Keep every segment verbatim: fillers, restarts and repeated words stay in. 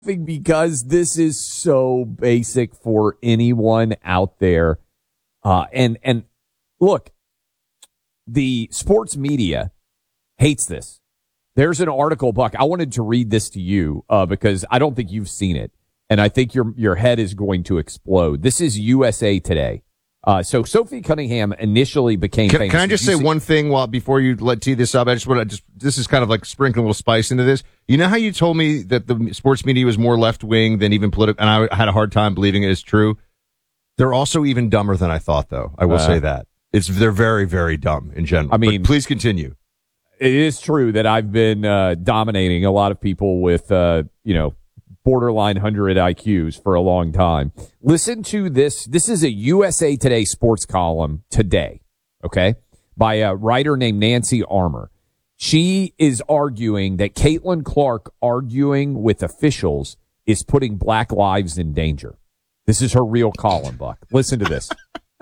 because this is so basic for anyone out there. Uh, and, and look, the sports media hates this. There's an article, Buck. I wanted to read this to you, uh, because I don't think you've seen it. And I think your, your head is going to explode. This is U S A Today. Uh, so Sophie Cunningham initially became can, famous. Can I just say see- one thing while before you let tee this up? I just want to just this is kind of like sprinkling a little spice into this. You know how you told me that the sports media was more left wing than even political, and I had a hard time believing it is true. They're also even dumber than I thought, though. I will uh, say that it's they're very very dumb in general. I mean, but please continue. It is true that I've been uh, dominating a lot of people with uh, you know. borderline one hundred I Qs for a long time. Listen to this. This is a U S A Today sports column today, okay, by a writer named Nancy Armour. She is arguing that Caitlin Clark arguing with officials is putting black lives in danger. This is her real column, Buck. Listen to this.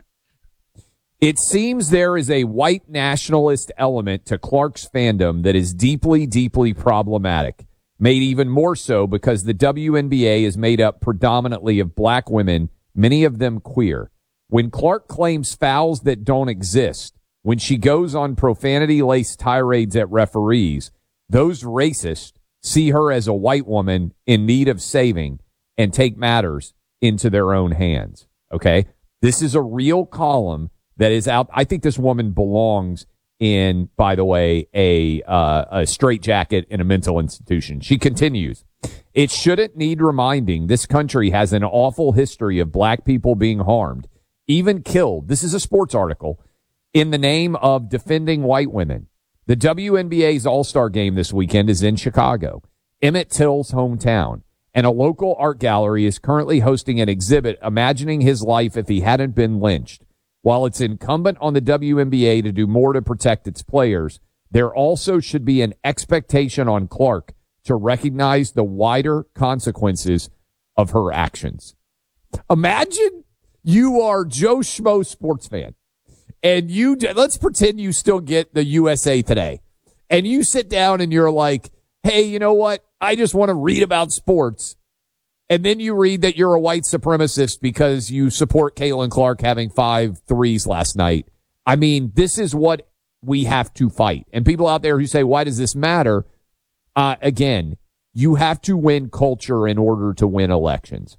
It seems there is a white nationalist element to Clark's fandom that is deeply, deeply problematic. Made even more so because the W N B A is made up predominantly of black women, many of them queer. When Clark claims fouls that don't exist, when she goes on profanity-laced tirades at referees, those racists see her as a white woman in need of saving and take matters into their own hands. Okay? This is a real column that is out. I think this woman belongs in, by the way, a uh, a straitjacket in a mental institution. She continues, it shouldn't need reminding this country has an awful history of black people being harmed, even killed. This is a sports article, in the name of defending white women. The W N B A's All-Star game this weekend is in Chicago, Emmett Till's hometown, and a local art gallery is currently hosting an exhibit imagining his life if he hadn't been lynched. While it's incumbent on the W N B A to do more to protect its players, there also should be an expectation on Clark to recognize the wider consequences of her actions. Imagine you are Joe Schmo sports fan, and you let's pretend you still get the U S A Today, and you sit down and you're like, hey, you know what? I just want to read about sports. And then you read that you're a white supremacist because you support Caitlin Clark having five threes last night. I mean, this is what we have to fight. And people out there who say, why does this matter? Uh, again, you have to win culture in order to win elections.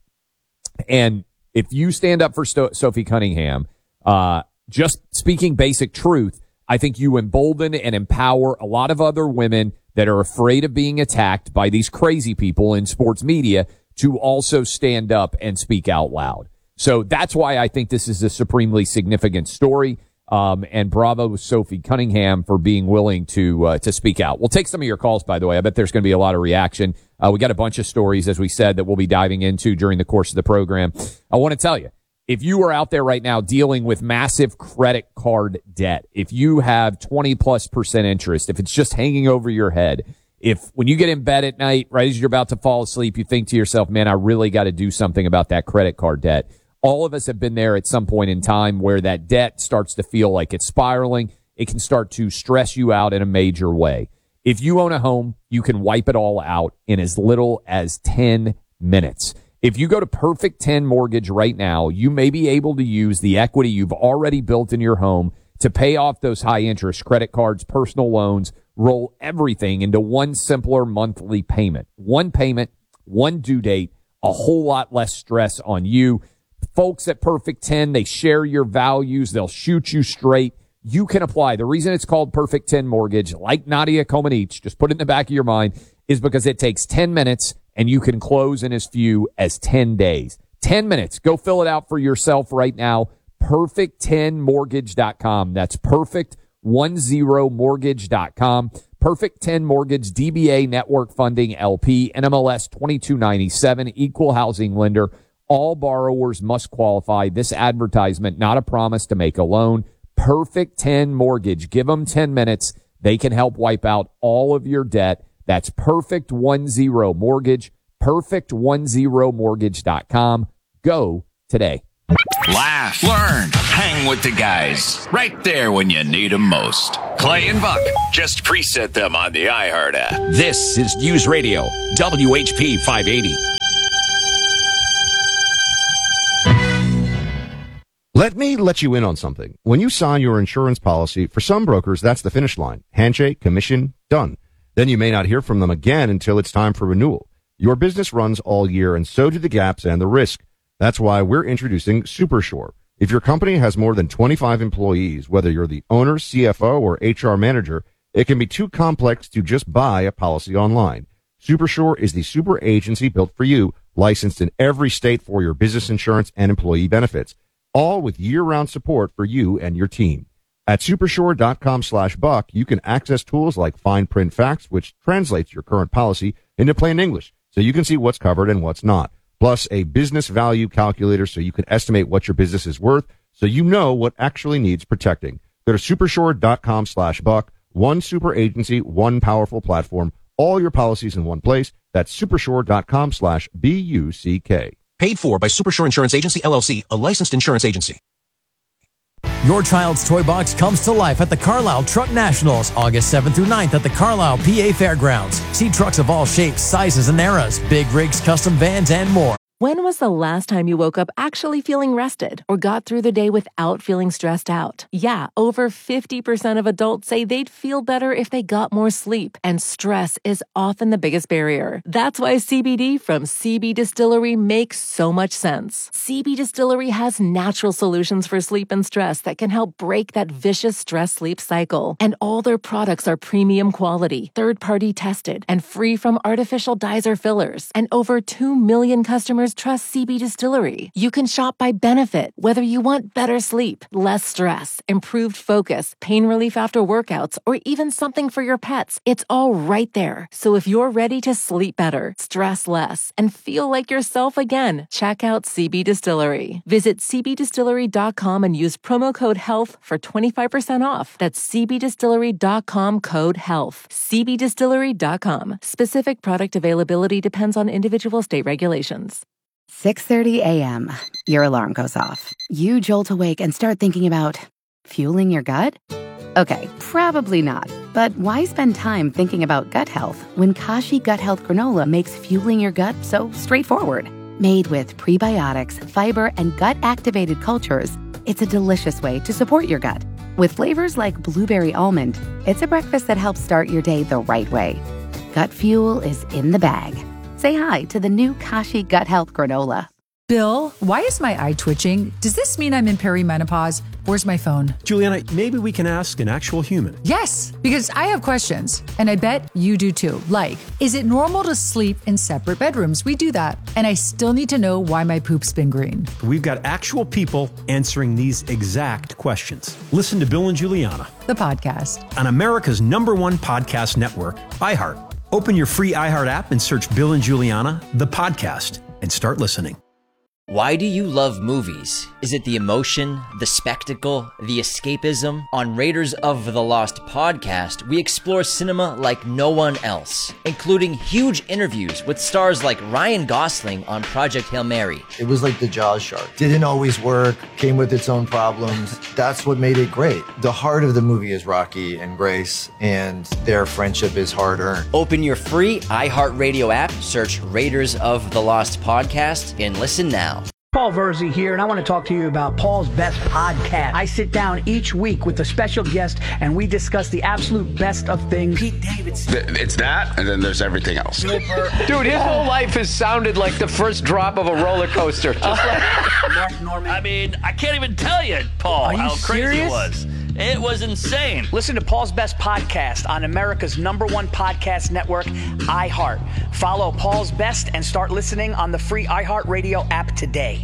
And if you stand up for Sto- Sophie Cunningham, uh, just speaking basic truth, I think you embolden and empower a lot of other women that are afraid of being attacked by these crazy people in sports media to also stand up and speak out loud. So that's why I think this is a supremely significant story. Um, and bravo Sophie Cunningham for being willing to uh, to speak out. We'll take some of your calls, by the way. I bet there's going to be a lot of reaction. Uh, we got a bunch of stories, as we said, that we'll be diving into during the course of the program. I want to tell you, if you are out there right now dealing with massive credit card debt, if you have twenty plus percent interest, if it's just hanging over your head, if when you get in bed at night, right as you're about to fall asleep, you think to yourself, man, I really got to do something about that credit card debt. All of us have been there at some point in time where that debt starts to feel like it's spiraling. It can start to stress you out in a major way. If you own a home, you can wipe it all out in as little as ten minutes. If you go to Perfect ten Mortgage right now, you may be able to use the equity you've already built in your home to pay off those high interest credit cards, personal loans, roll everything into one simpler monthly payment. One payment, one due date, a whole lot less stress on you. Folks at Perfect ten, they share your values. They'll shoot you straight. You can apply. The reason it's called Perfect ten Mortgage, like Nadia Comaneci, just put it in the back of your mind, is because it takes ten minutes and you can close in as few as ten days. ten minutes. Go fill it out for yourself right now. perfect ten mortgage dot com. That's perfect ten mortgage dot com. Perfect ten Mortgage, D B A Network Funding, L P, N M L S twenty-two ninety-seven, Equal Housing Lender. All borrowers must qualify. This advertisement, not a promise to make a loan. Perfect ten Mortgage. Give them ten minutes. They can help wipe out all of your debt. That's Perfect ten Mortgage. perfect ten mortgage dot com. Go today. Laugh, learn, hang with the guys. Right there when you need them most. Clay and Buck. Just preset them on the iHeart app. This is News Radio, W H P five eighty. Let me let you in on something. When you sign your insurance policy, for some brokers, that's the finish line. Handshake, commission, done. Then you may not hear from them again until it's time for renewal. Your business runs all year, and so do the gaps and the risk. That's why we're introducing SuperSure. If your company has more than twenty-five employees, whether you're the owner, C F O, or H R manager, it can be too complex to just buy a policy online. SuperSure is the super agency built for you, licensed in every state for your business insurance and employee benefits, all with year-round support for you and your team. At supersure.com slash buck, you can access tools like Fine Print Facts, which translates your current policy into plain English, so you can see what's covered and what's not. Plus a business value calculator so you can estimate what your business is worth, so you know what actually needs protecting. Go to supersure.com slash buck. One super agency, one powerful platform, all your policies in one place. That's supersure.com slash B U C K. Paid for by Supersure Insurance Agency, L L C, a licensed insurance agency. Your child's toy box comes to life at the Carlisle Truck Nationals, August seventh through ninth at the Carlisle P A Fairgrounds. See trucks of all shapes, sizes, and eras, big rigs, custom vans, and more. When was the last time you woke up actually feeling rested or got through the day without feeling stressed out? Yeah, over fifty percent of adults say they'd feel better if they got more sleep, and stress is often the biggest barrier. That's why C B D from C B Distillery makes so much sense. C B Distillery has natural solutions for sleep and stress that can help break that vicious stress-sleep cycle. And all their products are premium quality, third-party tested, and free from artificial dyes or fillers. And over two million customers trust C B Distillery. You can shop by benefit, whether you want better sleep, less stress, improved focus, pain relief after workouts, or even something for your pets. It's all right there. So if you're ready to sleep better, stress less, and feel like yourself again, check out C B Distillery. Visit c b distillery dot com and use promo code HEALTH for twenty-five percent off. That's c b distillery dot com code HEALTH. c b distillery dot com. Specific product availability depends on individual state regulations. six thirty a.m. Your alarm goes off. You jolt awake and start thinking about fueling your gut? Okay, probably not. But why spend time thinking about gut health when Kashi Gut Health Granola makes fueling your gut so straightforward? Made with prebiotics, fiber, and gut-activated cultures, it's a delicious way to support your gut. With flavors like blueberry almond, it's a breakfast that helps start your day the right way. Gut fuel is in the bag. Say hi to the new Kashi Gut Health Granola. Bill, why is my eye twitching? Does this mean I'm in perimenopause? Where's my phone? Juliana, maybe we can ask an actual human. Yes, because I have questions, and I bet you do too. Like, is it normal to sleep in separate bedrooms? We do that. And I still need to know why my poop's been green. We've got actual people answering these exact questions. Listen to Bill and Juliana, the podcast, on America's number one podcast network, iHeart. Open your free iHeart app and search Bill and Juliana, the podcast, and start listening. Why do you love movies? Is it the emotion, the spectacle, the escapism? On Raiders of the Lost podcast, we explore cinema like no one else, including huge interviews with stars like Ryan Gosling on Project Hail Mary. It was like the Jaws shark. Didn't always work, came with its own problems. That's what made it great. The heart of the movie is Rocky and Grace, and their friendship is hard-earned. Open your free iHeartRadio app, search Raiders of the Lost podcast, and listen now. Paul Verzi here, and I want to talk to you about Paul's Best Podcast. I sit down each week with a special guest, and we discuss the absolute best of things. Pete Davidson. It's that, and then there's everything else. Dude, his whole life has sounded like the first drop of a roller coaster. Just like Mark Norman. I mean, I can't even tell you, Paul, how crazy serious? it was. It was insane. Listen to Paul's Best Podcast on America's number one podcast network, iHeart. Follow Paul's Best and start listening on the free iHeartRadio app today.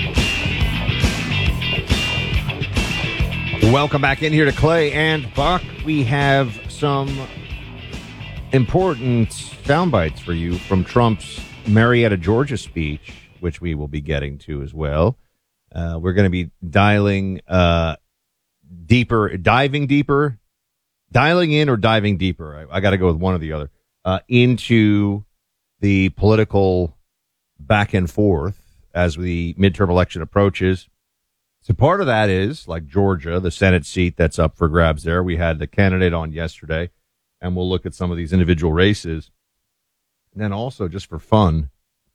Welcome back in here to Clay and Buck. We have some important sound bites for you from Trump's Marietta, Georgia speech, which we will be getting to as well. Uh, we're going to be dialing uh, deeper, diving deeper, dialing in or diving deeper. I, I got to go with one or the other, uh, into the political back and forth as the midterm election approaches. So part of that is, like Georgia, the Senate seat that's up for grabs there. We had the candidate on yesterday, and we'll look at some of these individual races. And then also, just for fun,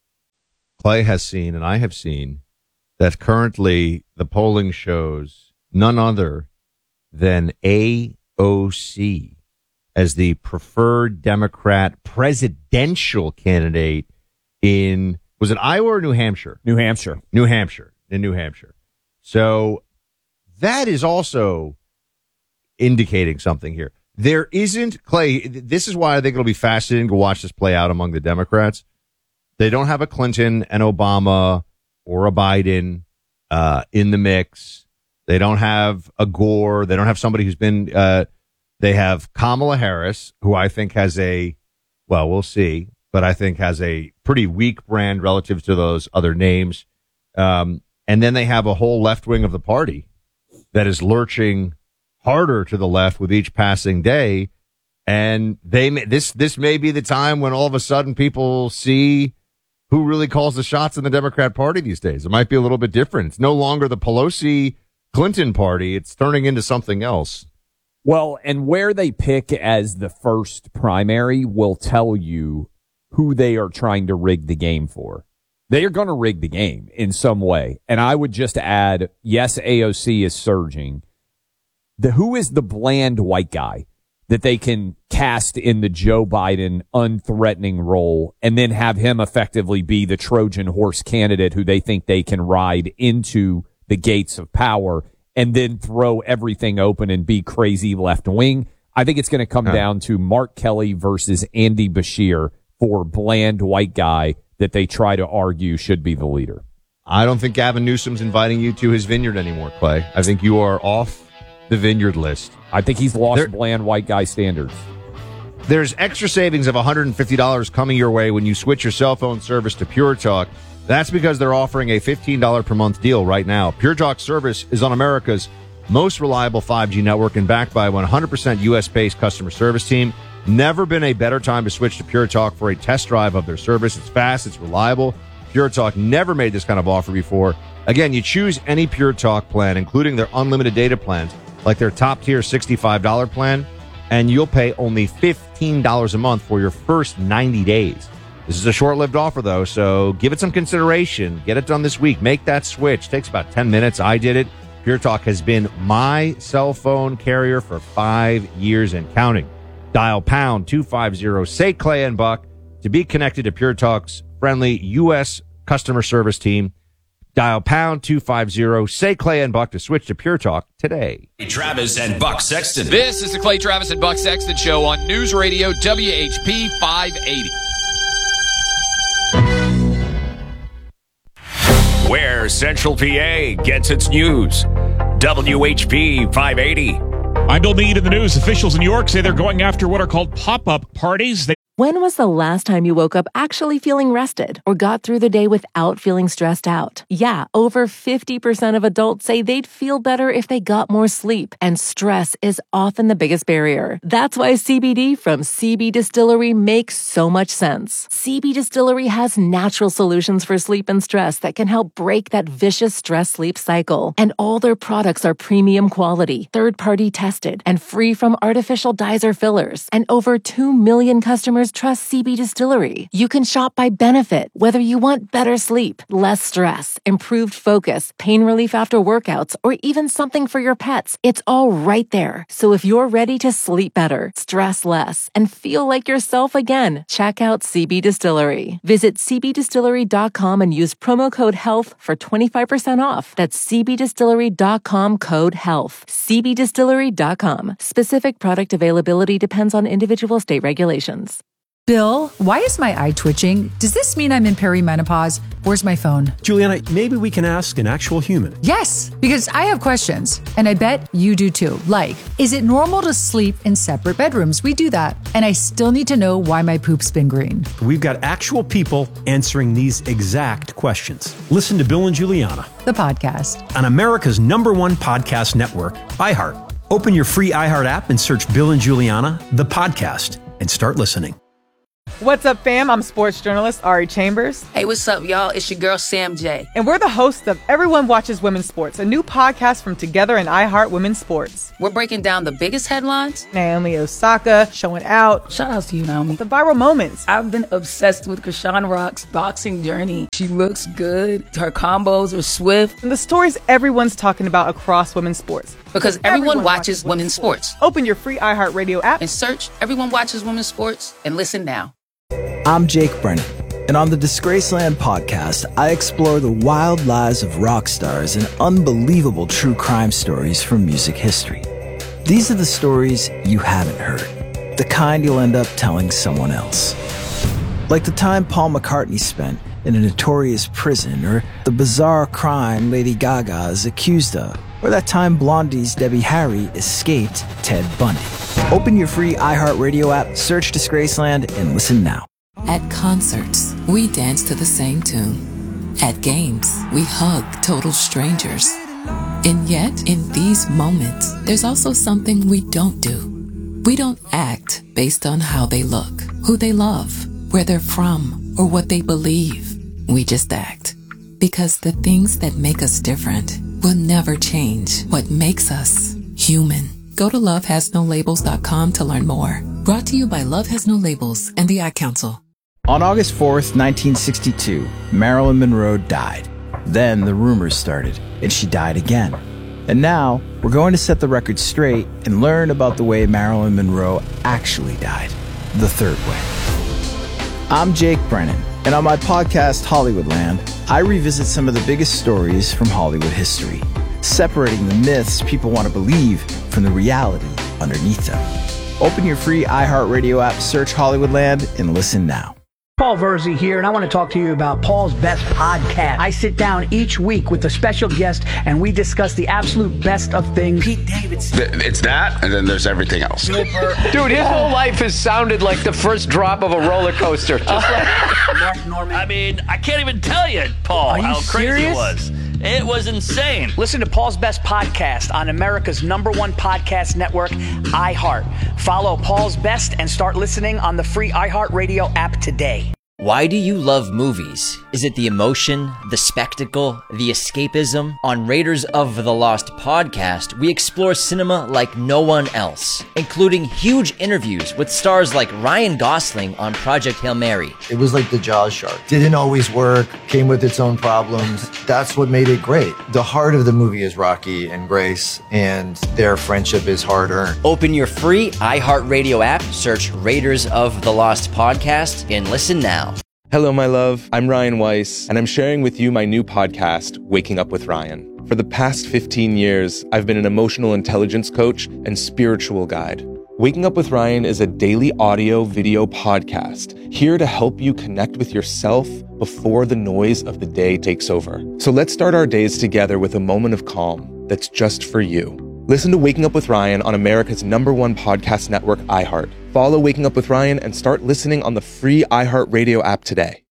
Clay has seen, and I have seen, that currently the polling shows none other than A O C as the preferred Democrat presidential candidate in, was it Iowa or New Hampshire? New Hampshire. New Hampshire. In New Hampshire. So that is also indicating something here. There isn't, Clay, this is why I think it'll be fascinating to watch this play out among the Democrats. They don't have a Clinton, an Obama, or a Biden uh, in the mix. They don't have a Gore. They don't have somebody who's been, uh, they have Kamala Harris, who I think has a, well, we'll see, but I think has a pretty weak brand relative to those other names. Um, And then they have a whole left wing of the party that is lurching harder to the left with each passing day. And they may, this this may be the time when all of a sudden people see who really calls the shots in the Democrat Party these days. It might be a little bit different. It's no longer the Pelosi Clinton party. It's turning into something else. Well, and where they pick as the first primary will tell you who they are trying to rig the game for. They are going to rig the game in some way. And I would just add, yes, A O C is surging. The, who is the bland white guy that they can cast in the Joe Biden unthreatening role and then have him effectively be the Trojan horse candidate who they think they can ride into the gates of power and then throw everything open and be crazy left wing? I think it's going to come huh. down to Mark Kelly versus Andy Beshear for bland white guy that they try to argue should be the leader. I don't think Gavin Newsom's inviting you to his vineyard anymore, Clay. I think you are off the vineyard list. I think he's lost there, bland white guy standards. There's extra savings of one hundred fifty dollars coming your way when you switch your cell phone service to Pure Talk. That's because they're offering a fifteen dollars per month deal right now. Pure Talk service is on America's most reliable five G network and backed by a one hundred percent U S-based customer service team. Never been a better time to switch to Pure Talk for a test drive of their service. It's fast, it's reliable. Pure Talk never made this kind of offer before. Again, you choose any Pure Talk plan, including their unlimited data plans, like their top-tier sixty-five dollars plan, and you'll pay only fifteen dollars a month for your first ninety days. This is a short-lived offer, though, so give it some consideration. Get it done this week. Make that switch. Takes about ten minutes. I did it. Pure Talk has been my cell phone carrier for five years and counting. Dial pound two fifty, say Clay and Buck to be connected to Pure Talk's friendly U S customer service team. Dial pound two fifty, say Clay and Buck to switch to Pure Talk today. Travis and Buck Sexton. This is the Clay Travis and Buck Sexton Show on News Radio W H P five eighty. Where Central P A gets its news. W H P five eighty. I'm Bill Meade in the news. Officials in New York say they're going after what are called pop-up parties. They- When was the last time you woke up actually feeling rested or got through the day without feeling stressed out? Yeah, over fifty percent of adults say they'd feel better if they got more sleep, and stress is often the biggest barrier. That's why C B D from C B Distillery makes so much sense. C B Distillery has natural solutions for sleep and stress that can help break that vicious stress-sleep cycle. And all their products are premium quality, third-party tested, and free from artificial dyes or fillers. And over two million customers trust C B Distillery. You can shop by benefit, whether you want better sleep, less stress, improved focus, pain relief after workouts, or even something for your pets. It's all right there. So if you're ready to sleep better, stress less, and feel like yourself again, check out C B Distillery. Visit c b distillery dot com and use promo code HEALTH for twenty-five percent off. That's c b distillery dot com code HEALTH. c b distillery dot com. Specific product availability depends on individual state regulations. Bill, why is my eye twitching? Does this mean I'm in perimenopause? Where's my phone? Juliana, maybe we can ask an actual human. Yes, because I have questions, and I bet you do too. Like, is it normal to sleep in separate bedrooms? We do that. And I still need to know why my poop's been green. We've got actual people answering these exact questions. Listen to Bill and Juliana, the podcast, on America's number one podcast network, iHeart. Open your free iHeart app and search Bill and Juliana, the podcast, and start listening. What's up, fam? I'm sports journalist Ari Chambers. Hey, what's up, y'all? It's your girl, Sam J. And we're the hosts of Everyone Watches Women's Sports, a new podcast from Together and iHeart Women's Sports. We're breaking down the biggest headlines. Naomi Osaka showing out. Shout out to you, Naomi. The viral moments. I've been obsessed with Krishan Rock's boxing journey. She looks good. Her combos are swift. And the stories everyone's talking about across women's sports. Because everyone, everyone watches, watches women's sports. sports. Open your free iHeartRadio app and search Everyone Watches Women's Sports and listen now. I'm Jake Brennan, and on the Disgraceland podcast, I explore the wild lives of rock stars and unbelievable true crime stories from music history. These are the stories you haven't heard, the kind you'll end up telling someone else. Like the time Paul McCartney spent in a notorious prison, or the bizarre crime Lady Gaga is accused of, or that time Blondie's Debbie Harry escaped Ted Bundy. Open your free iHeartRadio app, search Disgraceland, and listen now. At concerts, we dance to the same tune. At games, we hug total strangers. And yet, in these moments, there's also something we don't do. We don't act based on how they look, who they love, where they're from, or what they believe. We just act. Because the things that make us different will never change what makes us human. Go to love has no labels dot com to learn more. Brought to you by Love Has No Labels and the Ad Council. On August fourth, nineteen sixty-two, Marilyn Monroe died. Then the rumors started, and she died again. And now, we're going to set the record straight and learn about the way Marilyn Monroe actually died. The third way. I'm Jake Brennan, and on my podcast, Hollywoodland, I revisit some of the biggest stories from Hollywood history, separating the myths people want to believe from the reality underneath them. Open your free iHeartRadio app, search Hollywoodland, and listen now. Paul Verzi here, and I want to talk to you about Paul's Best Podcast. I sit down each week with a special guest, and we discuss the absolute best of things. Pete Davidson. It's that, and then there's everything else. Dude, his whole life has sounded like the first drop of a roller coaster. Just like Mark Norman. I mean, I can't even tell you, Paul, Are you how crazy serious? it was. It was insane. Listen to Paul's Best Podcast on America's number one podcast network, iHeart. Follow Paul's Best and start listening on the free iHeartRadio app today. Why do you love movies? Is it the emotion, the spectacle, the escapism? On Raiders of the Lost podcast, we explore cinema like no one else, including huge interviews with stars like Ryan Gosling on Project Hail Mary. It was like the Jaws shark. Didn't always work, came with its own problems. That's what made it great. The heart of the movie is Rocky and Grace, and their friendship is hard-earned. Open your free iHeartRadio app, search Raiders of the Lost podcast, and listen now. Hello, my love. I'm Ryan Weiss, and I'm sharing with you my new podcast, Waking Up with Ryan. For the past fifteen years, I've been an emotional intelligence coach and spiritual guide. Waking Up with Ryan is a daily audio video podcast here to help you connect with yourself before the noise of the day takes over. So let's start our days together with a moment of calm that's just for you. Listen to Waking Up with Ryan on America's number one podcast network, iHeart. Follow Waking Up with Ryan and start listening on the free iHeartRadio app today.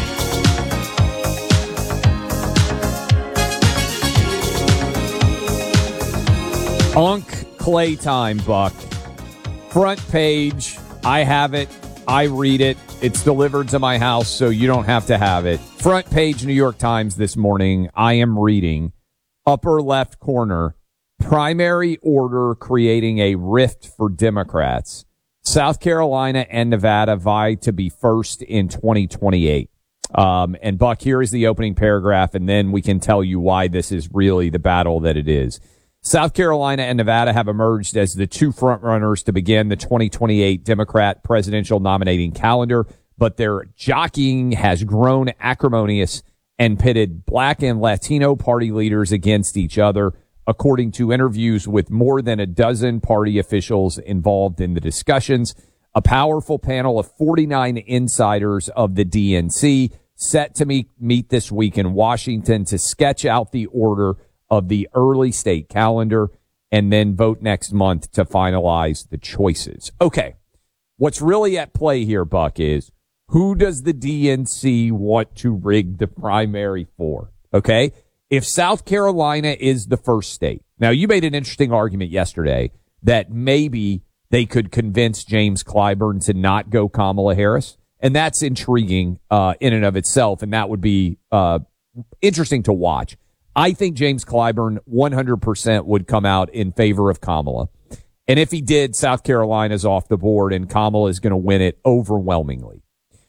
Unk Clay time, Buck. Front page. I have it. I read it. It's delivered to my house, so you don't have to have it. Front page New York Times this morning. I am reading. Upper left corner. Primary order creating a rift for Democrats. South Carolina and Nevada vie to be first in twenty twenty-eight. Um, and Buck, here is the opening paragraph, and then we can tell you why this is really the battle that it is. South Carolina and Nevada have emerged as the two frontrunners to begin the twenty twenty-eight Democrat presidential nominating calendar, but their jockeying has grown acrimonious and pitted Black and Latino party leaders against each other, according to interviews with more than a dozen party officials involved in the discussions. A powerful panel of forty-nine insiders of the D N C set to meet, meet this week in Washington to sketch out the order of the early state calendar and then vote next month to finalize the choices. Okay, what's really at play here, Buck, is who does the D N C want to rig the primary for? Okay? If South Carolina is the first state. Now, you made an interesting argument yesterday that maybe they could convince James Clyburn to not go Kamala Harris. And that's intriguing uh, in and of itself, and that would be uh, interesting to watch. I think James Clyburn one hundred percent would come out in favor of Kamala. And if he did, South Carolina's off the board, and Kamala is going to win it overwhelmingly.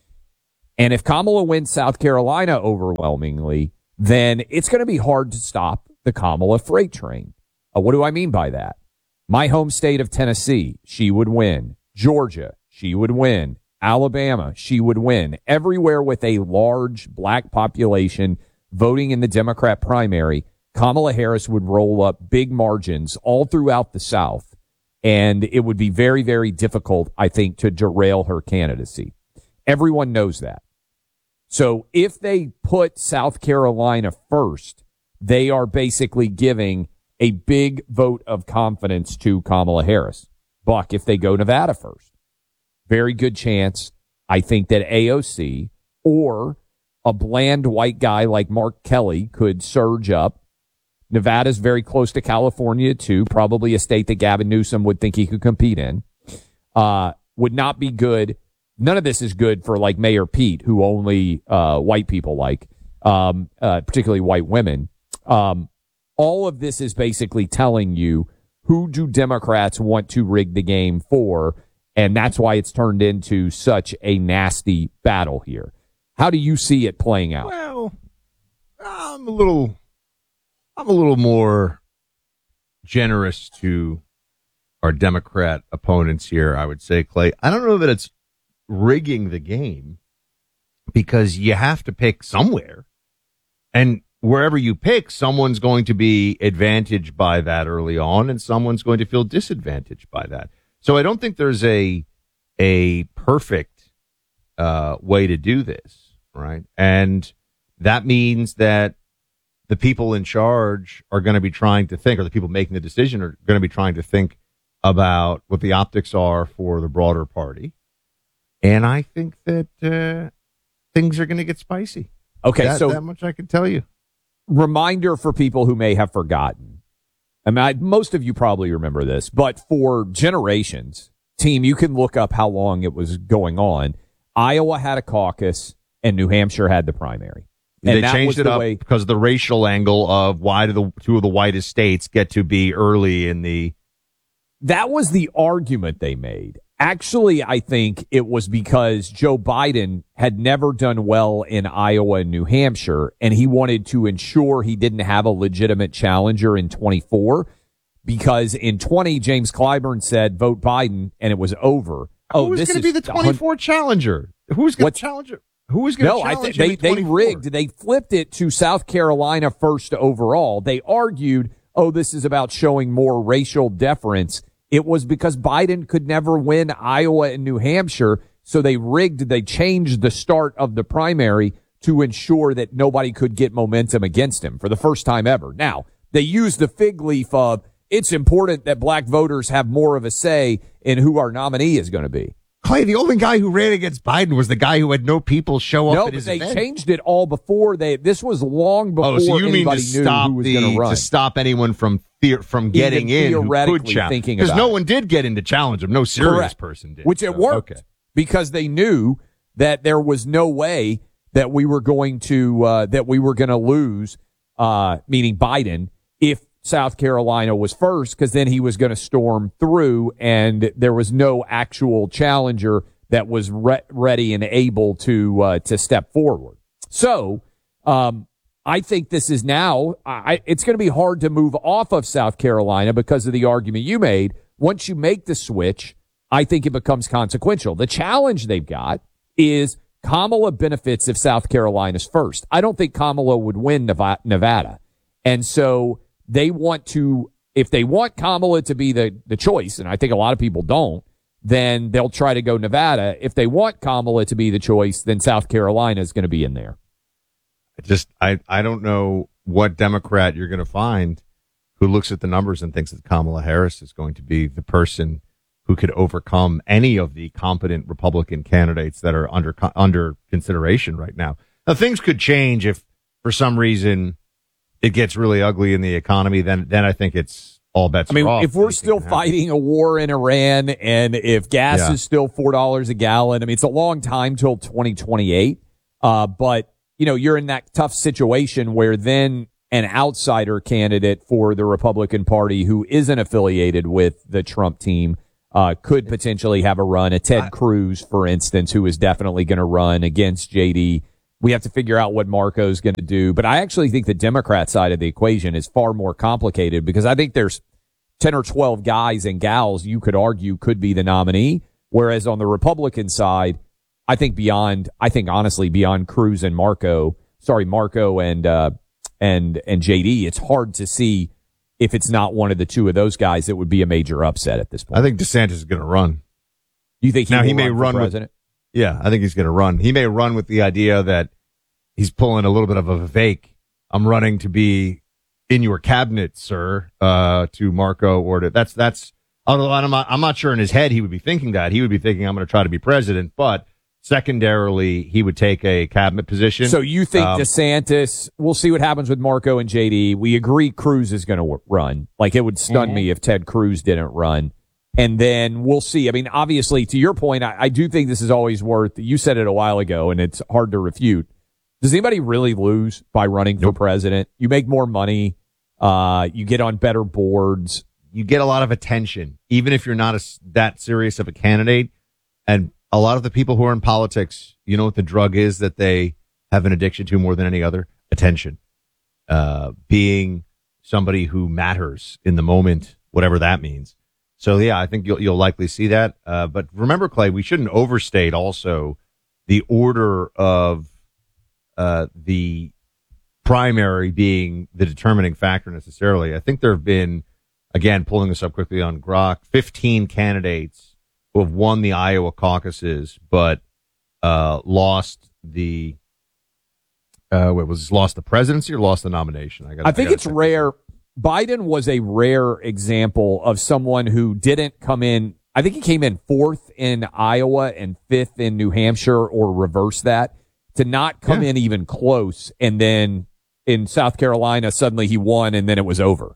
And if Kamala wins South Carolina overwhelmingly, then it's going to be hard to stop the Kamala freight train. Uh, what do I mean by that? My home state of Tennessee, she would win. Georgia, she would win. Alabama, she would win. Everywhere with a large black population voting in the Democrat primary, Kamala Harris would roll up big margins all throughout the South, and it would be very, very difficult, I think, to derail her candidacy. Everyone knows that. So if they put South Carolina first, they are basically giving a big vote of confidence to Kamala Harris. Buck, if they go Nevada first, very good chance, I think, that A O C or a bland white guy like Mark Kelly could surge up. Nevada's very close to California, too, probably a state that Gavin Newsom would think he could compete in. Uh, would not be good. None of this is good for, like, Mayor Pete, who only uh, white people like, um, uh, particularly white women. Um, all of this is basically telling you, who do Democrats want to rig the game for? And that's why it's turned into such a nasty battle here. How do you see it playing out? Well, I'm a little, I'm a little more generous to our Democrat opponents here, I would say, Clay. I don't know that it's rigging the game, because you have to pick somewhere. And wherever you pick, someone's going to be advantaged by that early on, and someone's going to feel disadvantaged by that. So I don't think there's a a perfect uh, way to do this, right? And that means that the people in charge are going to be trying to think, or the people making the decision are going to be trying to think about what the optics are for the broader party. And I think that uh, things are going to get spicy. Okay, that, so that much I can tell you. Reminder for people who may have forgotten. I mean, I, most of you probably remember this, but for generations, team, you can look up how long it was going on. Iowa had a caucus, and New Hampshire had the primary. And they that changed was it the up way, because of the racial angle of why do the two of the whitest states get to be early in the... That was the argument they made. Actually, I think it was because Joe Biden had never done well in Iowa and New Hampshire, and he wanted to ensure he didn't have a legitimate challenger in twenty-four, because in twenty, James Clyburn said, vote Biden, and it was over. Oh, Who's this going to be the twenty-four challenger? Who's going to challenge it? Who is going to no, challenge I th- him they, at they twenty-four? rigged. They flipped it to South Carolina first overall. They argued, oh, this is about showing more racial deference. It was because Biden could never win Iowa and New Hampshire, so they rigged, they changed the start of the primary to ensure that nobody could get momentum against him for the first time ever. Now, they used the fig leaf of, it's important that black voters have more of a say in who our nominee is going to be. Clay, the only guy who ran against Biden was the guy who had no people show up no, at but his they event. changed it all before they. This was long before Oh, so you mean anybody to knew stop who was the going to run. to stop anyone from fear, from getting Even in who theoretically could challenge? thinking Because about no it. one did get in to challenge him. No serious Correct. person did. Which so, it worked okay. because they knew that there was no way that we were going to uh, that we were going to lose, uh, meaning Biden, if South Carolina was first, because then he was going to storm through, and there was no actual challenger that was re- ready and able to uh, to step forward. So um, I think this is now, I, it's going to be hard to move off of South Carolina because of the argument you made. Once you make the switch, I think it becomes consequential. The challenge they've got is Kamala benefits if South Carolina's first. I don't think Kamala would win Nevada. And so they want to, if they want Kamala to be the, the choice, and I think a lot of people don't, then they'll try to go Nevada. If they want Kamala to be the choice, then South Carolina is going to be in there. I just, I, I don't know what Democrat you're going to find who looks at the numbers and thinks that Kamala Harris is going to be the person who could overcome any of the competent Republican candidates that are under under consideration right now. Now, things could change if, for some reason, it gets really ugly in the economy. Then, then I think it's all bets I mean, are off. if we're still fighting a war in Iran and if gas Yeah. is still four dollars a gallon, I mean, it's a long time till twenty twenty-eight. Uh, but, you know, you're in that tough situation where then an outsider candidate for the Republican Party who isn't affiliated with the Trump team uh, could potentially have a run. A Ted Cruz, for instance, who is definitely going to run against J D. We have to figure out what Marco's going to do. But I actually think the Democrat side of the equation is far more complicated because I think there's ten or twelve guys and gals you could argue could be the nominee. Whereas on the Republican side, I think beyond, I think honestly beyond Cruz and Marco, sorry, Marco and, uh, and, and J D, it's hard to see if it's not one of the two of those guys that would be a major upset at this point. I think DeSantis is going to run. You think he, now, will he may run, run for with president? Yeah, I think he's going to run. He may run with the idea that he's pulling a little bit of a Vivek. I'm running to be in your cabinet, sir, uh, to Marco or to, that's, that's, although I'm not, I'm not sure in his head he would be thinking that. He would be thinking, I'm going to try to be president, but secondarily, he would take a cabinet position. So you think um, DeSantis, we'll see what happens with Marco and J D. We agree Cruz is going to w- run. Like, it would stun Mhm. me if Ted Cruz didn't run. And then we'll see. I mean, obviously, to your point, I, I do think this is always worth, you said it a while ago, and it's hard to refute. Does anybody really lose by running for president? You make more money. Uh, you get on better boards. You get a lot of attention, even if you're not a, that serious of a candidate. And a lot of the people who are in politics, you know what the drug is that they have an addiction to more than any other? Attention. Uh, being somebody who matters in the moment, whatever that means. So, yeah, I think you'll, you'll likely see that. Uh, but remember, Clay, we shouldn't overstate also the order of uh, the primary being the determining factor necessarily. I think there have been, again, pulling this up quickly on Grok, fifteen candidates who have won the Iowa caucuses, but uh, lost the uh, what was lost the presidency or lost the nomination. I, gotta, I think I gotta it's rare. Biden was a rare example of someone who didn't come in. I think he came in fourth in Iowa and fifth in New Hampshire, or reverse that, to not come Yeah. in even close. And then in South Carolina, suddenly he won, and then it was over.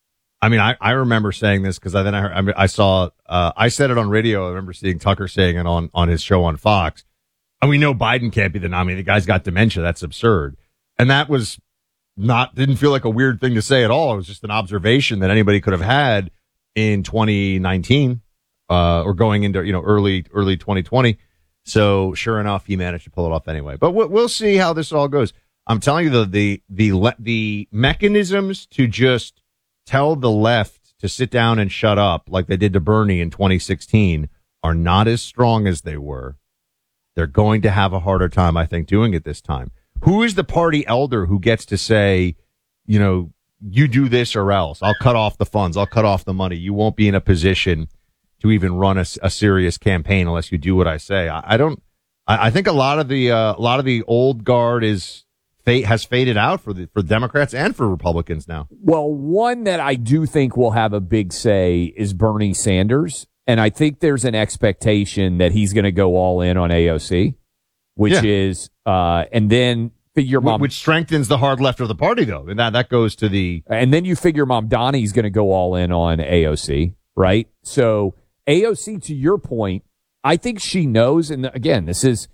I mean, I, I remember saying this because I then I, heard, I, mean, I saw, uh, I said it on radio. I remember seeing Tucker saying it on, on his show on Fox. And we know Biden can't be the nominee. The guy's got dementia. That's absurd. And that was not, didn't feel like a weird thing to say at all. It was just an observation that anybody could have had in twenty nineteen, uh, or going into, you know, early, early twenty twenty. So sure enough, he managed to pull it off anyway. But we'll, we'll see how this all goes. I'm telling you, the, the, the, the mechanisms to just tell the left to sit down and shut up like they did to Bernie in twenty sixteen are not as strong as they were. They're going to have a harder time, I think, doing it this time. Who is the party elder who gets to say, you know, you do this or else? I'll cut off the funds. I'll cut off the money. You won't be in a position to even run a, a serious campaign unless you do what I say. I, I don't. I, I think a lot of the uh, a lot of the old guard is fate has faded out for the for Democrats and for Republicans now. Well, one that I do think will have a big say is Bernie Sanders. And I think there's an expectation that he's going to go all in on A O C, which Yeah. is, uh, and then figure Mom, which strengthens the hard left of the party, though. And that, that goes to the, and then you figure Mamdani's going to go all in on A O C, right? So A O C, to your point, I think she knows. And again, this is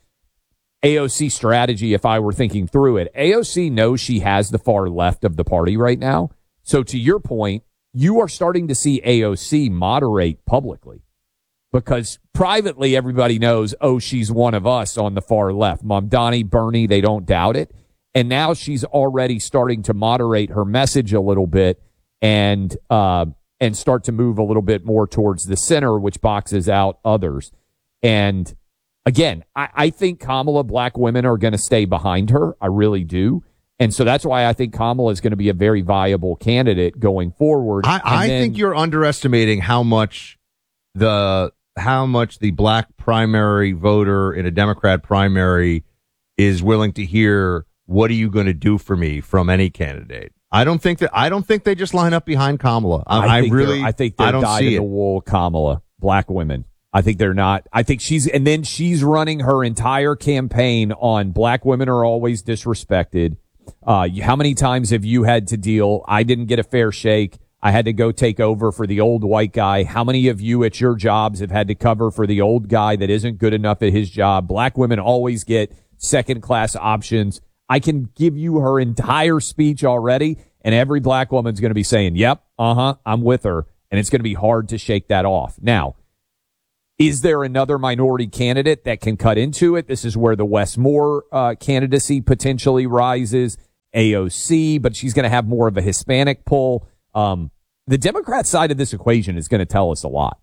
A O C strategy. If I were thinking through it, A O C knows she has the far left of the party right now. So to your point, you are starting to see A O C moderate publicly because privately everybody knows, oh, she's one of us on the far left. Mamdani, Bernie, they don't doubt it. And now she's already starting to moderate her message a little bit and uh, and start to move a little bit more towards the center, which boxes out others. And again, I, I think Kamala, black women are going to stay behind her. I really do. And so that's why I think Kamala is going to be a very viable candidate going forward. I, I then, think you're underestimating how much the how much the black primary voter in a Democrat primary is willing to hear, what are you going to do for me, from any candidate. I don't think that I don't think they just line up behind Kamala. I, I, I think really I think they're I don't dyed see in it. the wool Kamala, black women. I think they're not. I think she's, and then she's running her entire campaign on black women are always disrespected. Uh, how many times have you had to deal? I didn't get a fair shake. I had to go take over for the old white guy. How many of you at your jobs have had to cover for the old guy that isn't good enough at his job? Black women always get second-class options. I can give you her entire speech already, and every black woman's going to be saying, yep, uh-huh, I'm with her, and it's going to be hard to shake that off. Now, is there another minority candidate that can cut into it? This is where the Wes Moore uh, candidacy potentially rises, A O C, but she's going to have more of a Hispanic pull. Um, the Democrat side of this equation is going to tell us a lot.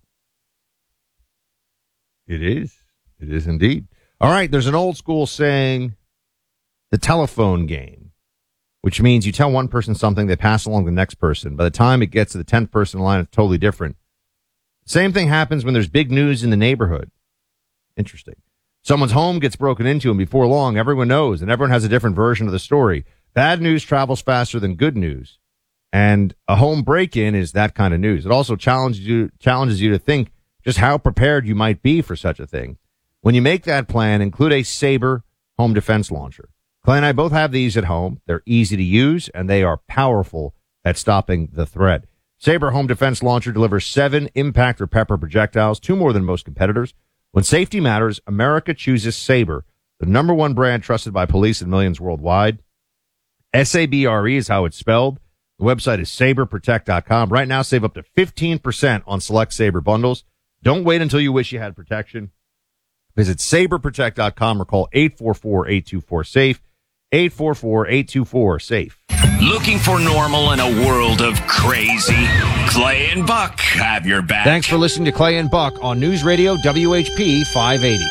It is. It is indeed. All right, there's an old school saying, the telephone game, which means you tell one person something, they pass along to the next person. By the time it gets to the tenth person in line, it's totally different. Same thing happens when there's big news in the neighborhood. Interesting. Someone's home gets broken into, and before long, everyone knows, and everyone has a different version of the story. Bad news travels faster than good news. And a home break-in is that kind of news. It also challenges you, challenges you to think just how prepared you might be for such a thing. When you make that plan, include a Sabre home defense launcher. Clay and I both have these at home. They're easy to use, and they are powerful at stopping the threat. Sabre home defense launcher delivers seven impact or pepper projectiles, two more than most competitors. When safety matters, America chooses Sabre, the number one brand trusted by police and millions worldwide. S A B R E is how it's spelled. The website is sabre protect dot com. Right now, save up to fifteen percent on select Sabre bundles. Don't wait until you wish you had protection. Visit sabre protect dot com or call eight four four, eight two four, SAFE, eight four four, eight two four, SAFE. Looking for normal in a world of crazy? Clay and Buck have your back. Thanks for listening to Clay and Buck on News Radio W H P five eighty.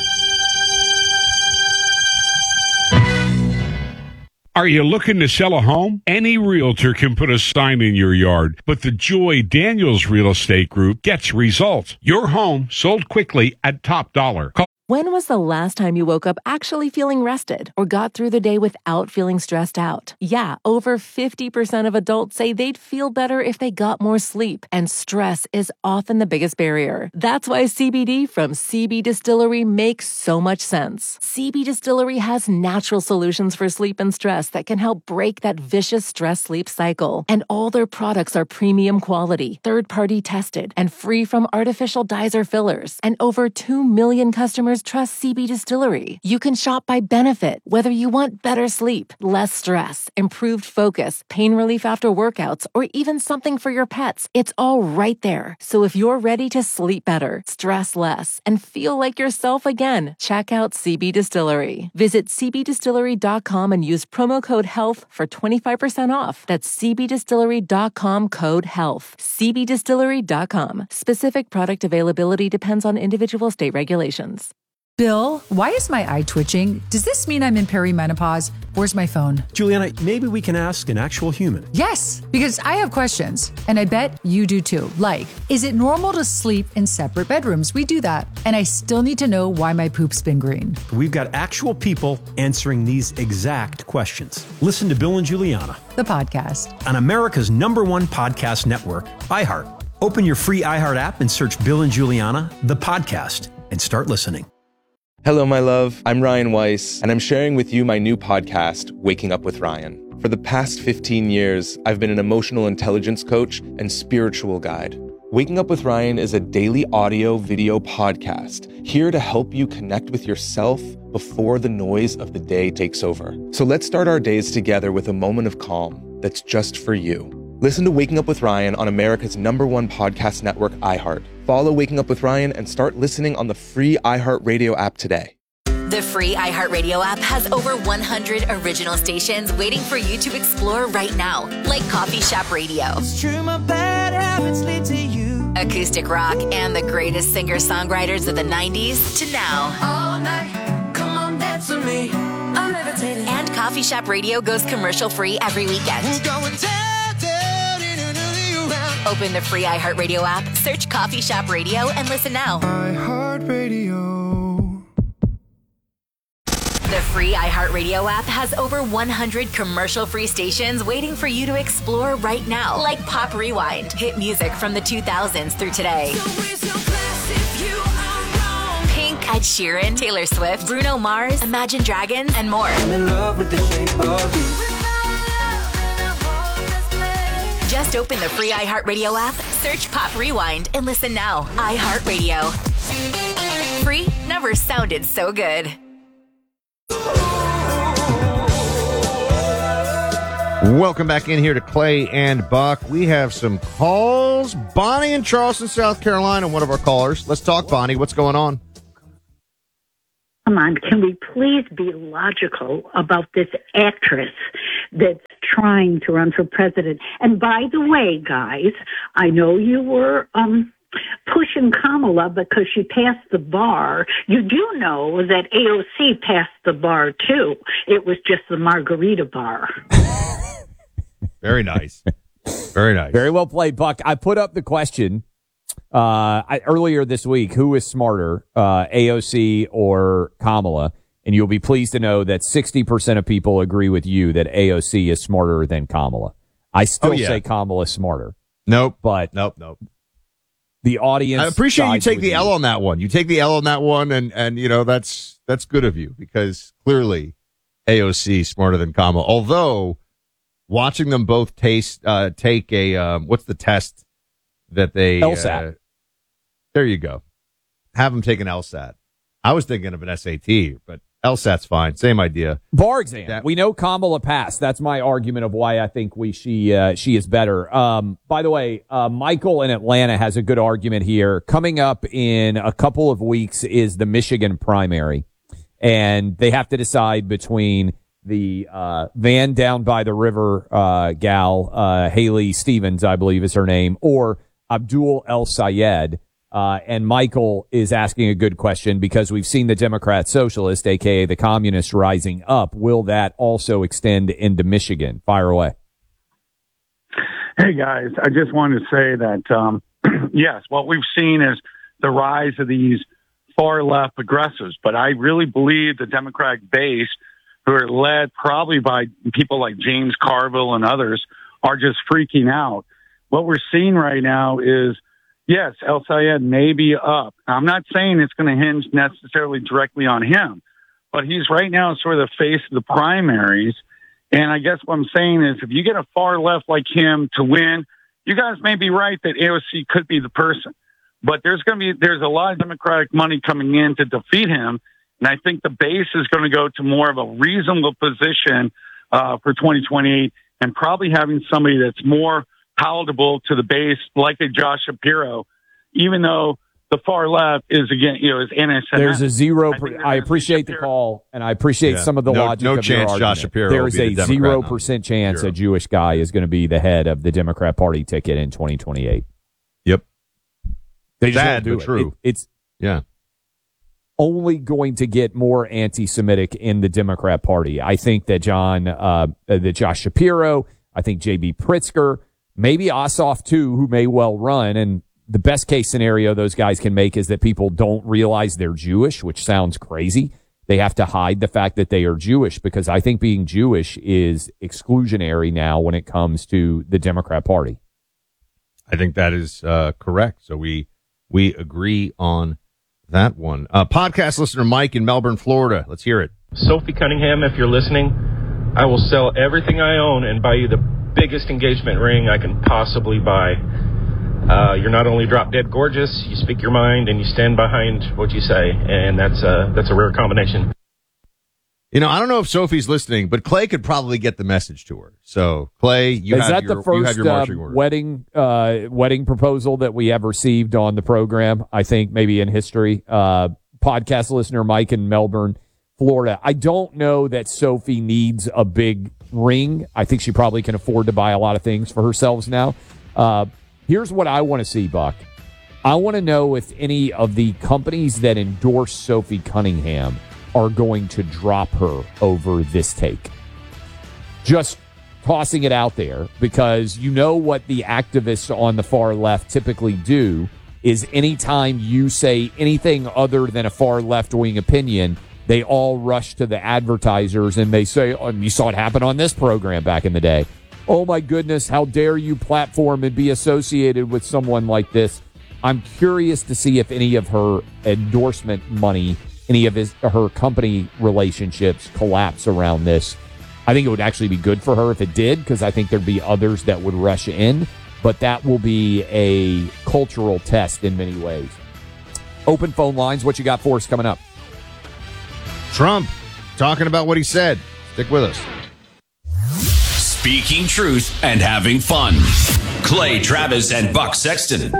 Are you looking to sell a home? Any realtor can put a sign in your yard, but the Joy Daniels Real Estate Group gets results. Your home sold quickly at top dollar. Call- When was the last time you woke up actually feeling rested or got through the day without feeling stressed out? Yeah, over fifty percent of adults say they'd feel better if they got more sleep, and stress is often the biggest barrier. That's why C B D from C B Distillery makes so much sense. C B Distillery has natural solutions for sleep and stress that can help break that vicious stress-sleep cycle. And all their products are premium quality, third-party tested, and free from artificial dyes or fillers. And over two million customers trust C B Distillery. You can shop by benefit, whether you want better sleep, less stress, improved focus, pain relief after workouts, or even something for your pets. It's all right there. So if you're ready to sleep better, stress less, and feel like yourself again, check out C B Distillery. Visit c b distillery dot com and use promo code HEALTH for twenty-five percent off. That's c b distillery dot com code HEALTH. c b distillery dot com. Specific product availability depends on individual state regulations. Bill, why is my eye twitching? Does this mean I'm in perimenopause? Where's my phone? Juliana, maybe we can ask an actual human. Yes, because I have questions, and I bet you do too. Like, is it normal to sleep in separate bedrooms? We do that. And I still need to know why my poop's been green. We've got actual people answering these exact questions. Listen to Bill and Juliana, the podcast, on America's number one podcast network, iHeart. Open your free iHeart app and search Bill and Juliana, the podcast, and start listening. Hello, my love. I'm Ryan Weiss, and I'm sharing with you my new podcast, Waking Up with Ryan. For the past fifteen years, I've been an emotional intelligence coach and spiritual guide. Waking Up with Ryan is a daily audio video podcast here to help you connect with yourself before the noise of the day takes over. So let's start our days together with a moment of calm that's just for you. Listen to Waking Up with Ryan on America's number one podcast network, iHeart. Follow Waking Up with Ryan and start listening on the free iHeartRadio app today. The free iHeartRadio app has over one hundred original stations waiting for you to explore right now, like Coffee Shop Radio, it's true, my bad habits lead to you, acoustic rock, and the greatest singer-songwriters of the nineties to now. All night, come on, dance with me. I'm levitating. And Coffee Shop Radio goes commercial-free every weekend. We're going down. Open the free iHeartRadio app, search Coffee Shop Radio, and listen now. iHeartRadio. The free iHeartRadio app has over one hundred commercial-free stations waiting for you to explore right now, like Pop Rewind, hit music from the two thousands through today. Pink, Ed Sheeran, Taylor Swift, Bruno Mars, Imagine Dragons, and more. I'm in love with the shape of you. Just Just open the free iHeartRadio app, search Pop Rewind, and listen now. iHeartRadio. Free never sounded so good. Welcome back in here to Clay and Buck. We have some calls. Bonnie in Charleston, South Carolina, one of our callers. Let's talk, Bonnie. What's going on? Come on, can we please be logical about this actress that's trying to run for president? And by the way, guys, I know you were um, pushing Kamala because she passed the bar. You do know that A O C passed the bar, too. It was just the margarita bar. Very nice. Very nice. Very well played, Buck. I put up the question uh, I, earlier this week, who is smarter, uh, A O C or Kamala? And you'll be pleased to know that sixty percent of people agree with you that A O C is smarter than Kamala. I still oh, yeah. say Kamala is smarter. Nope. But nope, nope. The audience. I appreciate you take the L on that one. You take the L on that one, and, and you know, that's that's good of you because clearly A O C is smarter than Kamala. Although, watching them both taste, uh, take a, um, what's the test that they... LSAT. Uh, there you go. Have them take an LSAT. I was thinking of an S A T, but LSAT's fine. Same idea. Bar exam. That, we know Kamala passed. That's my argument of why I think we she uh, she is better. Um, by the way, uh, Michael in Atlanta has a good argument here. Coming up in a couple of weeks is the Michigan primary, and they have to decide between the uh, van down by the river uh, gal, uh, Haley Stevens, I believe is her name, or Abdul El Sayed. Uh, and Michael is asking a good question because we've seen the Democrat Socialist, a k a the Communist, rising up. Will that also extend into Michigan? Fire away. Hey, guys. I just wanted to say that, um, yes, what we've seen is the rise of these far-left progressives. But I really believe the Democratic base, who are led probably by people like James Carville and others, are just freaking out. What we're seeing right now is, yes, El Sayed may be up. I'm not saying it's going to hinge necessarily directly on him, but he's right now sort of the face of the primaries. And I guess what I'm saying is if you get a far left like him to win, you guys may be right that A O C could be the person. But there's going to be, there's a lot of Democratic money coming in to defeat him. And I think the base is going to go to more of a reasonable position uh, for twenty twenty-eight and probably having somebody that's more palatable to the base, like a Josh Shapiro, even though the far left is, again, you know, is N S N S. There's a zero. I, I appreciate the call, and I appreciate yeah. some of the no, logic no of chance your Josh Shapiro There is a the zero percent chance zero. a Jewish guy is going to be the head of the Democrat Party ticket in twenty twenty-eight. Yep. They just Bad, don't do but it. true. It, it's yeah. only going to get more anti-Semitic in the Democrat Party. I think that John, uh, that Josh Shapiro, I think J B Pritzker, maybe Ossoff too, who may well run. And the best case scenario those guys can make is that people don't realize they're Jewish, which sounds crazy. They have to hide the fact that they are Jewish because I think being Jewish is exclusionary now when it comes to the Democrat Party. I think that is uh, correct. So we we agree on that one. Uh, podcast listener Mike in Melbourne, Florida. Let's hear it. Sophie Cunningham, if you're listening, I will sell everything I own and buy you the biggest engagement ring I can possibly buy. Uh, you're not only drop dead gorgeous, you speak your mind and you stand behind what you say, and that's a that's a rare combination. You know, I don't know if Sophie's listening, but Clay could probably get the message to her. So, Clay, you Is have that your, the first you have your marching uh, order. wedding uh, wedding proposal that we have received on the program? I think maybe in history. Uh, podcast listener Mike in Melbourne, Florida. I don't know that Sophie needs a big ring. I think she probably can afford to buy a lot of things for herself now. Uh, here's what I want to see, Buck. I want to know if any of the companies that endorse Sophie Cunningham are going to drop her over this take. Just tossing it out there because you know what the activists on the far left typically do is anytime you say anything other than a far left-wing opinion, they all rush to the advertisers and they say, oh, you saw it happen on this program back in the day. Oh my goodness, how dare you platform and be associated with someone like this? I'm curious to see if any of her endorsement money, any of his her company relationships collapse around this. I think it would actually be good for her if it did, because I think there'd be others that would rush in. but that will be a cultural test in many ways. Open phone lines. What you got for us coming up? Trump talking about what he said. Stick with us. Speaking truth and having fun. Clay Travis and Buck Sexton.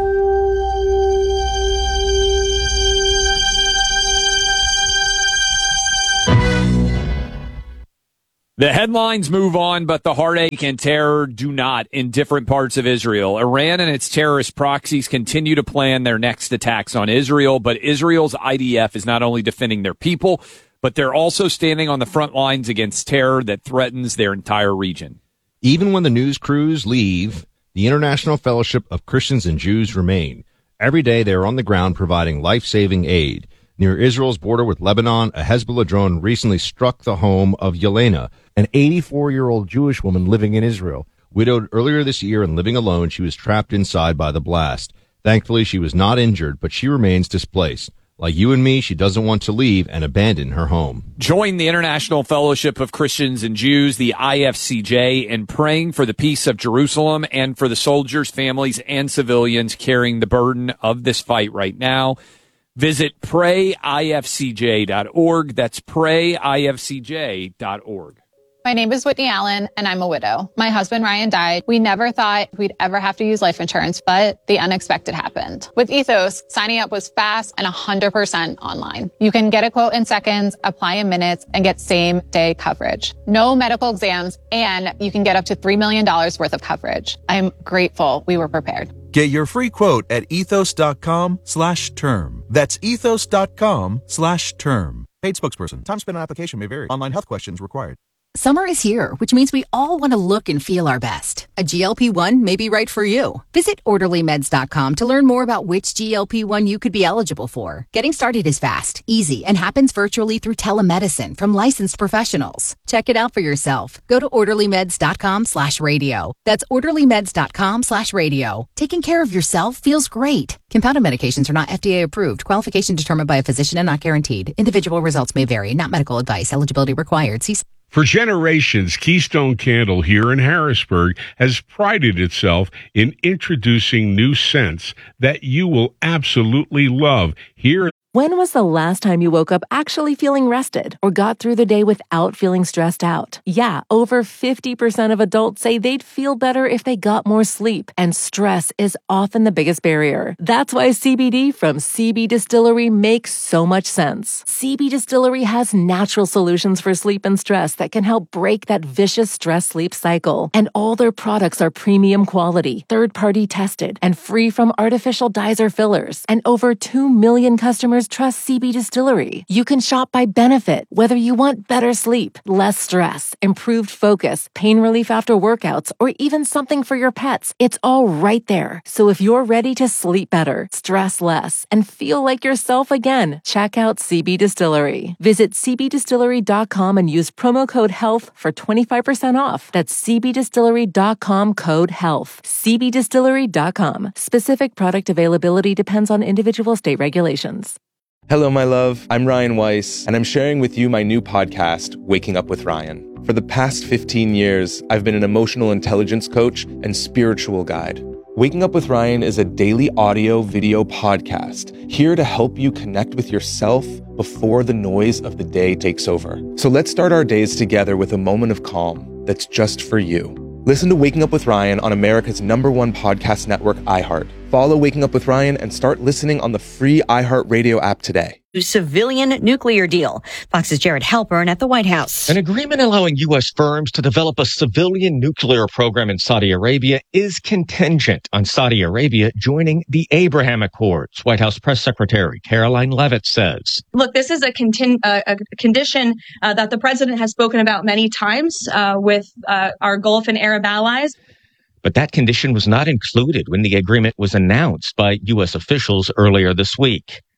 The headlines move on, but the heartache and terror do not in different parts of Israel. Iran and its terrorist proxies continue to plan their next attacks on Israel, but Israel's I D F is not only defending their people, but they're also standing on the front lines against terror that threatens their entire region. Even when the news crews leave, the International Fellowship of Christians and Jews remain. Every day they are on the ground providing life-saving aid. Near Israel's border with Lebanon, a Hezbollah drone recently struck the home of Yelena, an eighty-four-year-old Jewish woman living in Israel. Widowed earlier this year and living alone, she was trapped inside by the blast. Thankfully, she was not injured, but she remains displaced. Like you and me, she doesn't want to leave and abandon her home. Join the International Fellowship of Christians and Jews, the I F C J, in praying for the peace of Jerusalem and for the soldiers, families, and civilians carrying the burden of this fight right now. Visit pray I F C J dot org. That's pray I F C J dot org. My name is Whitney Allen, and I'm a widow. My husband, Ryan, died. We never thought we'd ever have to use life insurance, but the unexpected happened. With Ethos, signing up was fast and one hundred percent online. You can get a quote in seconds, apply in minutes, and get same-day coverage. No medical exams, and you can get up to three million dollars worth of coverage. I'm grateful we were prepared. Get your free quote at ethos.com slash term. That's ethos.com slash term. Paid spokesperson. Time spent on application may vary. Online health questions required. Summer is here, which means we all want to look and feel our best. A G L P one may be right for you. Visit orderly meds dot com to learn more about which G L P one you could be eligible for. Getting started is fast, easy, and happens virtually through telemedicine from licensed professionals. Check it out for yourself. Go to orderly meds dot com slash radio. That's orderly meds dot com slash radio. Taking care of yourself feels great. Compounded medications are not F D A approved. Qualification determined by a physician and not guaranteed. Individual results may vary. Not medical advice. Eligibility required. See For generations, Keystone Candle here in Harrisburg has prided itself in introducing new scents that you will absolutely love here. When was the last time you woke up actually feeling rested or got through the day without feeling stressed out? Yeah, over fifty percent of adults say they'd feel better if they got more sleep, and stress is often the biggest barrier. That's why C B D from C B Distillery makes so much sense. C B Distillery has natural solutions for sleep and stress that can help break that vicious stress-sleep cycle. And all their products are premium quality, third-party tested, and free from artificial dyes or fillers. And over two million customers trust C B Distillery. You can shop by benefit, whether you want better sleep, less stress, improved focus, pain relief after workouts, or even something for your pets. It's all right there. So if you're ready to sleep better, stress less, and feel like yourself again, check out C B Distillery. Visit c b distillery dot com and use promo code HEALTH for twenty-five percent off. That's c b distillery dot com code HEALTH. c b distillery dot com. Specific product availability depends on individual state regulations. Hello, my love. I'm Ryan Weiss, and I'm sharing with you my new podcast, Waking Up with Ryan. For the past fifteen years, I've been an emotional intelligence coach and spiritual guide. Waking Up with Ryan is a daily audio video podcast here to help you connect with yourself before the noise of the day takes over. So let's start our days together with a moment of calm that's just for you. Listen to Waking Up with Ryan on America's number one podcast network, iHeart. Follow Waking Up with Ryan and start listening on the free iHeartRadio app today. Civilian nuclear deal. Fox's Jared Halpern at the White House. An agreement allowing U S firms to develop a civilian nuclear program in Saudi Arabia is contingent on Saudi Arabia joining the Abraham Accords, White House Press Secretary Caroline Leavitt says. Look, this is a, contin- uh, a condition uh, that the president has spoken about many times uh, with uh, our Gulf and Arab allies. But that condition was not included when the agreement was announced by U S officials earlier this week.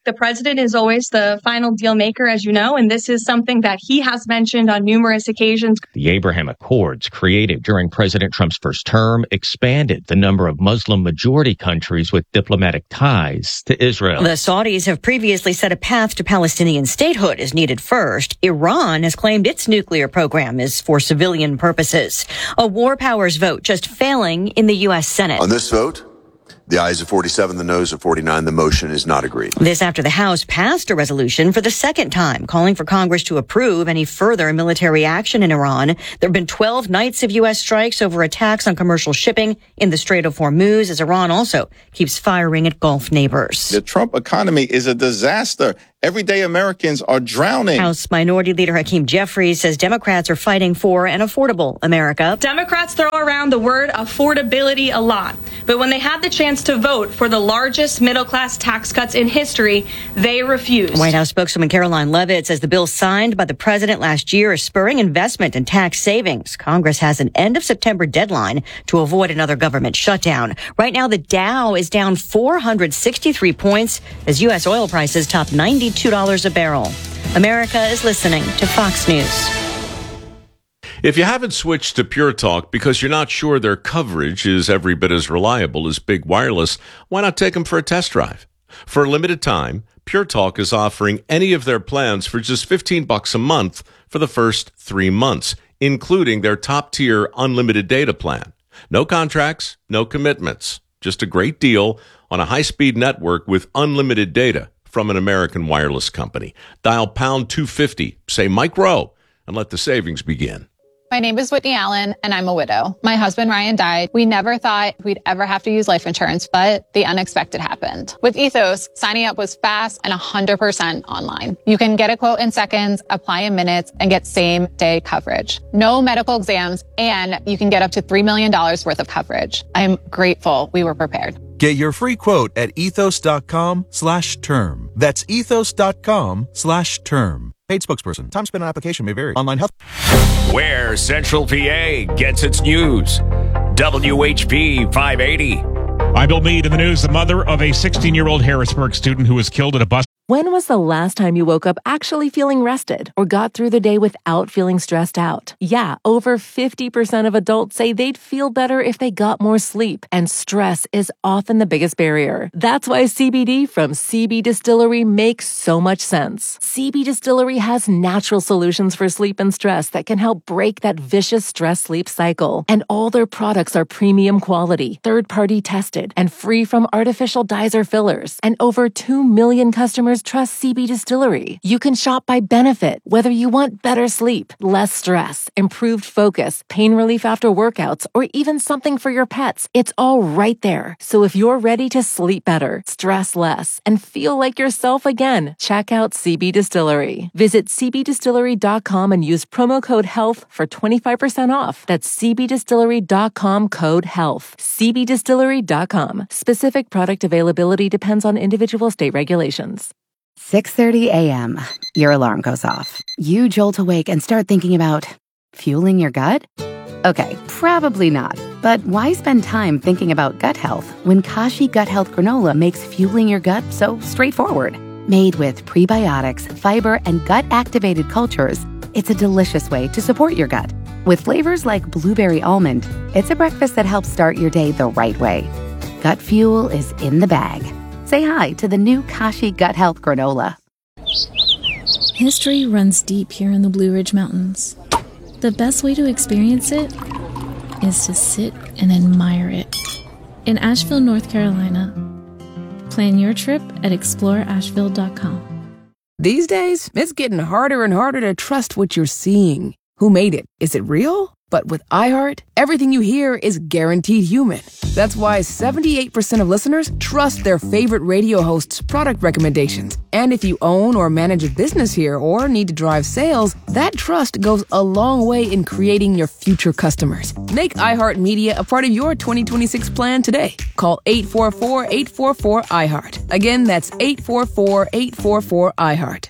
The president is always the final deal maker, as you know, and this is something that he has mentioned on numerous occasions. The Abraham Accords, created during President Trump's first term, expanded the number of Muslim majority countries with diplomatic ties to Israel. The Saudis have previously said a path to Palestinian statehood is needed first. Iran has claimed its nuclear program is for civilian purposes. A war powers vote just failing in the U S Senate. On this vote, the ayes are forty-seven, the noes are forty-nine. The motion is not agreed. This after the House passed a resolution for the second time, calling for Congress to approve any further military action in Iran. There have been twelve nights of U S strikes over attacks on commercial shipping in the Strait of Hormuz, as Iran also keeps firing at Gulf neighbors. The Trump economy is a disaster. Everyday Americans are drowning. House Minority Leader Hakeem Jeffries says Democrats are fighting for an affordable America. Democrats throw around the word affordability a lot, but when they had the chance to vote for the largest middle-class tax cuts in history, they refused. White House spokeswoman Caroline Leavitt says the bill signed by the president last year is spurring investment and tax savings. Congress has an end of September deadline to avoid another government shutdown. Right now, the Dow is down four hundred sixty-three points as U S oil prices top ninety-two dollars a barrel. America is listening to Fox News. If you haven't switched to Pure Talk because you're not sure their coverage is every bit as reliable as Big Wireless, why not take them for a test drive? For a limited time, Pure Talk is offering any of their plans for just fifteen bucks a month for the first three months, including their top-tier unlimited data plan. No contracts, no commitments, just a great deal on a high-speed network with unlimited data from an American wireless company. Dial pound two fifty, say Mike Rowe, and let the savings begin. My name is Whitney Allen, and I'm a widow. My husband, Ryan, died. We never thought we'd ever have to use life insurance, but the unexpected happened. With Ethos, signing up was fast and one hundred percent online. You can get a quote in seconds, apply in minutes, and get same-day coverage. No medical exams, and you can get up to three million dollars worth of coverage. I'm grateful we were prepared. Get your free quote at ethos.com slash term. That's ethos.com slash term. Paid spokesperson. Time spent on application may vary. Online health. Where Central P A gets its news. W H P five eighty. I'm Bill Meade in the news. The mother of a sixteen-year-old Harrisburg student who was killed at a bus. When was the last time you woke up actually feeling rested or got through the day without feeling stressed out? Yeah, over fifty percent of adults say they'd feel better if they got more sleep, and stress is often the biggest barrier. That's why C B D from C B Distillery makes so much sense. C B Distillery has natural solutions for sleep and stress that can help break that vicious stress-sleep cycle. And all their products are premium quality, third-party tested, and free from artificial dyes or fillers. And over two million customers trust C B Distillery. You can shop by benefit, whether you want better sleep, less stress, improved focus, pain relief after workouts, or even something for your pets. It's all right there. So if you're ready to sleep better, stress less, and feel like yourself again, check out C B Distillery. Visit c b distillery dot com and use promo code HEALTH for twenty-five percent off. That's c b distillery dot com code HEALTH. c b distillery dot com. Specific product availability depends on individual state regulations. six thirty a.m. Your alarm goes off. You jolt awake and start thinking about fueling your gut? Okay, probably not. But why spend time thinking about gut health when Kashi Gut Health Granola makes fueling your gut so straightforward? Made with prebiotics, fiber, and gut-activated cultures, it's a delicious way to support your gut. With flavors like blueberry almond, it's a breakfast that helps start your day the right way. Gut fuel is in the bag. Say hi to the new Kashi Gut Health Granola. History runs deep here in the Blue Ridge Mountains. The best way to experience it is to sit and admire it. In Asheville, North Carolina. Plan your trip at explore asheville dot com. These days, it's getting harder and harder to trust what you're seeing. Who made it? Is it real? But with iHeart, everything you hear is guaranteed human. That's why seventy-eight percent of listeners trust their favorite radio host's product recommendations. And if you own or manage a business here or need to drive sales, that trust goes a long way in creating your future customers. Make iHeartMedia a part of your twenty twenty-six plan today. Call eight four four, eight four four, iHeart. Again, that's eight four four, eight four four, iHeart.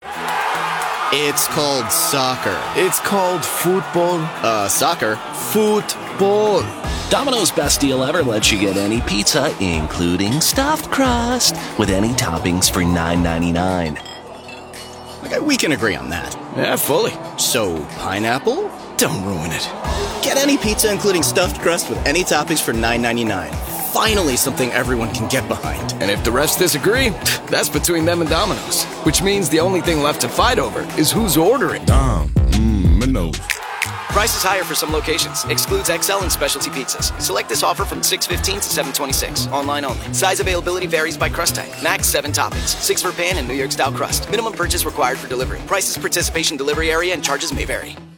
It's called soccer. It's called football. Uh, soccer. Football. Domino's Best Deal Ever lets you get any pizza, including stuffed crust, with any toppings for nine ninety-nine. Okay, we can agree on that. Yeah, fully. So, pineapple? Don't ruin it. Get any pizza, including stuffed crust, with any toppings for nine ninety-nine. Finally, something everyone can get behind. And if the refs disagree, that's between them and Domino's. Which means the only thing left to fight over is who's ordering. Dom, mmm, Mino's. Price is higher for some locations. Excludes X L and specialty pizzas. Select this offer from six fifteen to seven twenty-six. Online only. Size availability varies by crust type. Max seven toppings. Six for pan and New York style crust. Minimum purchase required for delivery. Prices, participation, delivery area, and charges may vary.